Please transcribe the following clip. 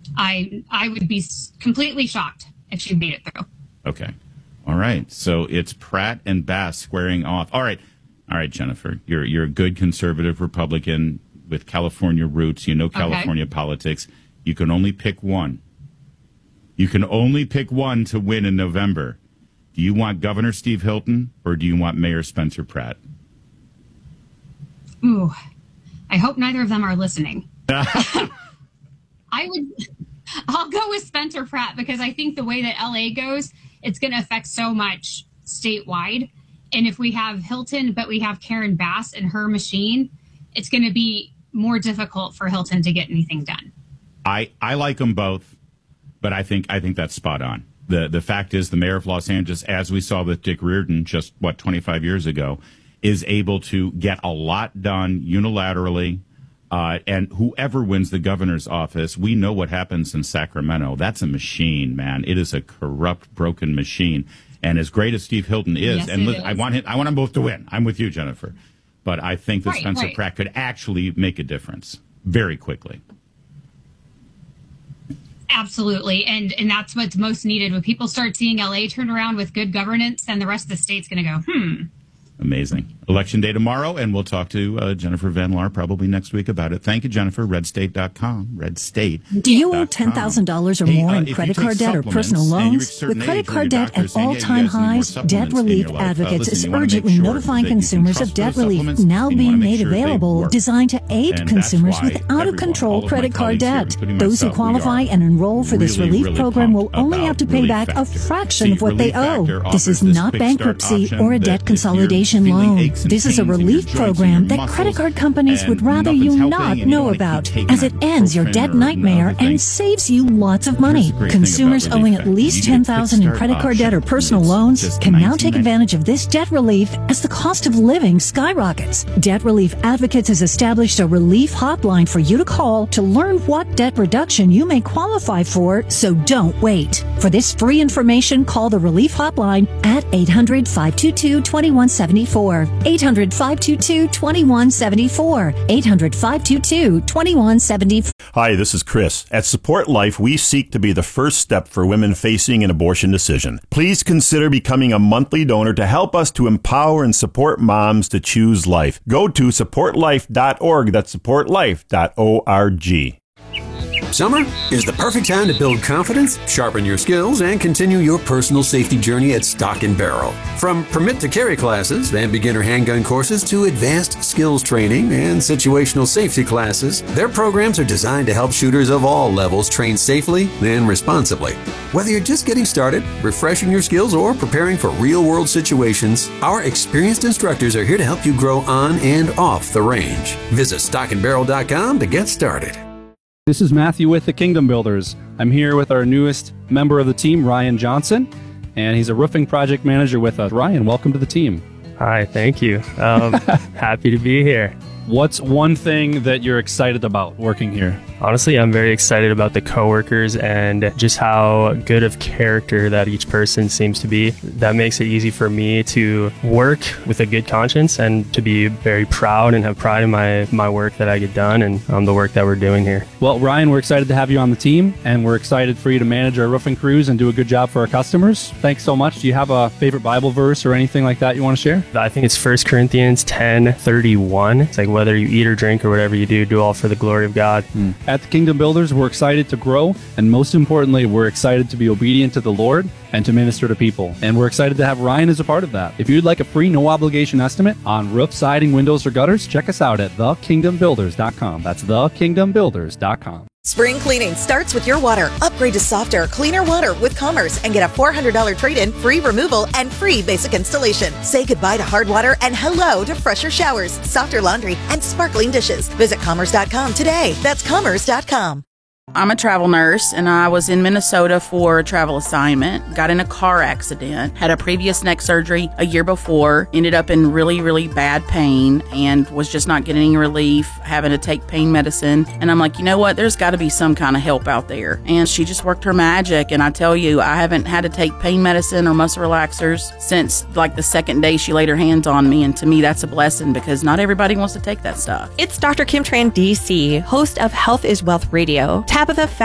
I would be completely shocked if she made it through. Okay. All right. So it's Pratt and Bass squaring off. All right, Jennifer. You're a good conservative Republican with California roots. You know California politics. You can only pick one. You can only pick one to win in November. Do you want Governor Steve Hilton or do you want Mayor Spencer Pratt? Ooh, I hope neither of them are listening. I'll go with Spencer Pratt because I think the way that LA goes, it's going to affect so much statewide. And if we have Hilton, but we have Karen Bass and her machine, it's going to be more difficult for Hilton to get anything done. I like them both, but I think that's spot on. The fact is the mayor of Los Angeles, as we saw with Dick Reardon just, 25 years ago, is able to get a lot done unilaterally. And whoever wins the governor's office, we know what happens in Sacramento. That's a machine, man. It is a corrupt, broken machine. And as great as Steve Hilton is, I want them both to win. I'm with you, Jennifer. But I think that Spencer Pratt could actually make a difference very quickly. Absolutely. And that's what's most needed. When people start seeing LA turn around with good governance, then the rest of the state's going to go, Amazing. Election day tomorrow, and we'll talk to Jennifer Van Laar probably next week about it. Thank you, Jennifer. RedState.com. RedState. Do you owe $10,000 or more in credit card debt or personal loans? With credit card debt at all-time highs, Debt Relief Advocates is urgently notifying consumers of debt relief now being made available, designed to aid consumers with out-of-control credit card debt. Those who qualify and enroll for this relief program will only have to pay back a fraction of what they owe. This is not bankruptcy or a debt consolidation loan. This is a relief program that credit card companies would rather you not know about, as it ends your debt nightmare and saves you lots of money. Consumers owing at least $10,000 in credit card debt or personal loans can now take advantage of this debt relief as the cost of living skyrockets. Debt Relief Advocates has established a relief hotline for you to call to learn what debt reduction you may qualify for, so don't wait. For this free information, call the relief hotline at 800-522-2174. 800-522-2174. 800-522-2174. Hi, this is Chris. At Support Life, we seek to be the first step for women facing an abortion decision. Please consider becoming a monthly donor to help us to empower and support moms to choose life. Go to supportlife.org. That's supportlife.org. Summer is the perfect time to build confidence, sharpen your skills, and continue your personal safety journey at Stock & Barrel. From permit to carry classes and beginner handgun courses to advanced skills training and situational safety classes, their programs are designed to help shooters of all levels train safely and responsibly. Whether you're just getting started, refreshing your skills, or preparing for real-world situations, our experienced instructors are here to help you grow on and off the range. Visit stockandbarrel.com to get started. This is Matthew with the Kingdom Builders. I'm here with our newest member of the team, Ryan Johnson, and he's a roofing project manager with us. Ryan, welcome to the team. Hi, thank you. Happy to be here. What's one thing that you're excited about working here? Honestly, I'm very excited about the coworkers and just how good of character that each person seems to be. That makes it easy for me to work with a good conscience and to be very proud and have pride in my work that I get done and the work that we're doing here. Well, Ryan, we're excited to have you on the team, and we're excited for you to manage our roofing crews and do a good job for our customers. Thanks so much. Do you have a favorite Bible verse or anything like that you want to share? I think it's 1 Corinthians 10:31. It's like, whether you eat or drink or whatever you do all for the glory of God. At the Kingdom Builders, we're excited to grow, and most importantly, we're excited to be obedient to the Lord and to minister to people. And we're excited to have Ryan as a part of that. If you'd like a free, no-obligation estimate on roof, siding, windows, or gutters, check us out at thekingdombuilders.com. That's thekingdombuilders.com. Spring cleaning starts with your water. Upgrade to softer, cleaner water with Commerce and get a $400 trade-in, free removal, and free basic installation. Say goodbye to hard water and hello to fresher showers, softer laundry, and sparkling dishes. Visit Commerce.com today. That's Commerce.com. I'm a travel nurse, and I was in Minnesota for a travel assignment. Got in a car accident, had a previous neck surgery a year before, ended up in really, really bad pain, and was just not getting any relief, having to take pain medicine. And I'm like, you know what? There's got to be some kind of help out there. And she just worked her magic, and I tell you, I haven't had to take pain medicine or muscle relaxers since like the second day she laid her hands on me. And to me, that's a blessing because not everybody wants to take that stuff. It's Dr. Kim Tran, DC, host of Health is Wealth Radio. Tabitha